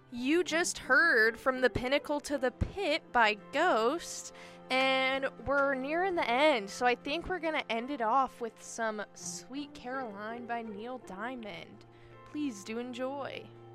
You just heard From the Pinnacle to the Pit by Ghost, and we're nearing the end, so I think we're going to end it off with some Sweet Caroline by Neil Diamond. Please do enjoy.